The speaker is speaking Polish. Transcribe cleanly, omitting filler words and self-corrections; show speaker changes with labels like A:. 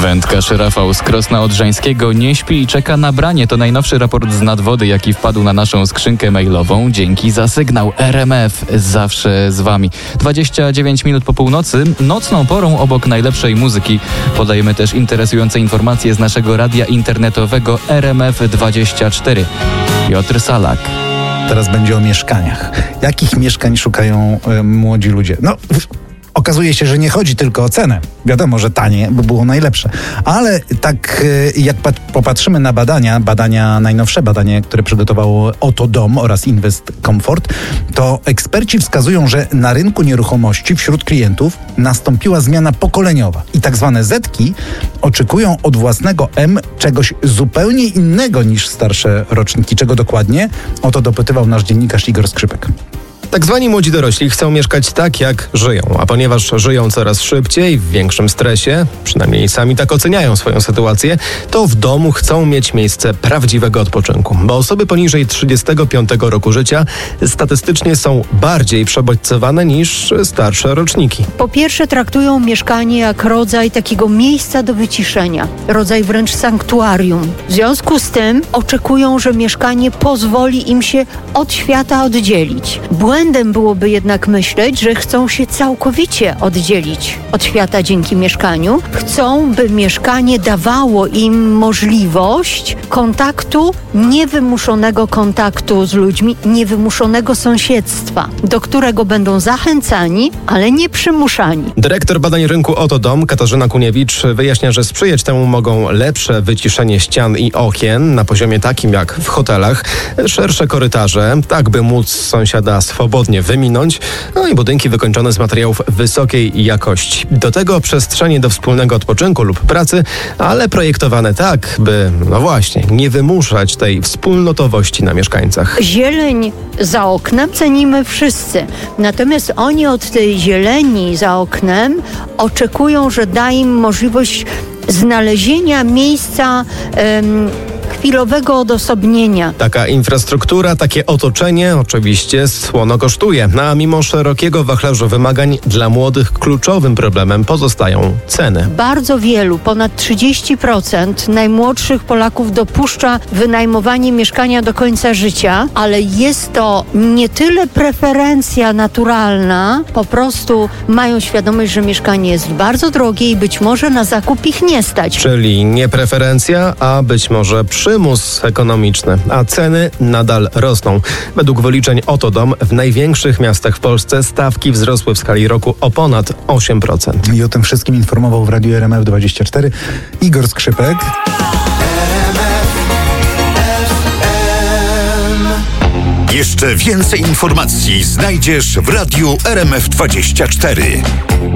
A: Wędkarz Rafał z Krosna Odrzańskiego nie śpi i czeka na branie. To najnowszy raport z nadwody, jaki wpadł na naszą skrzynkę mailową. Dzięki za sygnał. RMF zawsze z wami. 29 minut po północy. Nocną porą obok najlepszej muzyki podajemy też interesujące informacje z naszego radia internetowego RMF24. Piotr Salak.
B: Teraz będzie o mieszkaniach. Jakich mieszkań szukają młodzi ludzie? Okazuje się, że nie chodzi tylko o cenę. Wiadomo, że tanie by było najlepsze. Ale tak jak popatrzymy na najnowsze badania, które przygotowało Oto Dom oraz Invest Comfort, to eksperci wskazują, że na rynku nieruchomości wśród klientów nastąpiła zmiana pokoleniowa. I tak zwane Zetki oczekują od własnego M czegoś zupełnie innego niż starsze roczniki. Czego dokładnie? O to dopytywał nasz dziennikarz Igor Skrzypek.
C: Tak zwani młodzi dorośli chcą mieszkać tak, jak żyją, a ponieważ żyją coraz szybciej, w większym stresie, przynajmniej sami tak oceniają swoją sytuację, to w domu chcą mieć miejsce prawdziwego odpoczynku. Bo osoby poniżej 35 roku życia statystycznie są bardziej przebodźcowane niż starsze roczniki.
D: Po pierwsze, traktują mieszkanie jak rodzaj takiego miejsca do wyciszenia, rodzaj wręcz sanktuarium. W związku z tym oczekują, że mieszkanie pozwoli im się od świata oddzielić. Błędem byłoby jednak myśleć, że chcą się całkowicie oddzielić od świata dzięki mieszkaniu. Chcą, by mieszkanie dawało im możliwość kontaktu, niewymuszonego kontaktu z ludźmi, niewymuszonego sąsiedztwa, do którego będą zachęcani, ale nie przymuszani.
C: Dyrektor badań rynku Oto Dom, Katarzyna Kuniewicz, wyjaśnia, że sprzyjać temu mogą lepsze wyciszenie ścian i okien na poziomie takim jak w hotelach, szersze korytarze, tak by móc sąsiada swobodnie wyminąć, no i budynki wykończone z materiałów wysokiej jakości. Do tego przestrzenie do wspólnego odpoczynku lub pracy, ale projektowane tak, by, nie wymuszać tej wspólnotowości na mieszkańcach.
D: Zieleń za oknem cenimy wszyscy, natomiast oni od tej zieleni za oknem oczekują, że da im możliwość znalezienia miejsca chwilowego odosobnienia.
C: Taka infrastruktura, takie otoczenie oczywiście słono kosztuje, a mimo szerokiego wachlarza wymagań dla młodych kluczowym problemem pozostają ceny.
D: Bardzo wielu, ponad 30% najmłodszych Polaków dopuszcza wynajmowanie mieszkania do końca życia, ale jest to nie tyle preferencja naturalna, po prostu mają świadomość, że mieszkanie jest bardzo drogie i być może na zakup ich nie stać.
C: Czyli nie preferencja, a być może przymus ekonomiczny, a ceny nadal rosną. Według wyliczeń Oto Dom w największych miastach w Polsce stawki wzrosły w skali roku o ponad 8%.
B: I o tym wszystkim informował w Radiu RMF24 Igor Skrzypek.
E: Jeszcze więcej informacji znajdziesz w Radiu RMF24.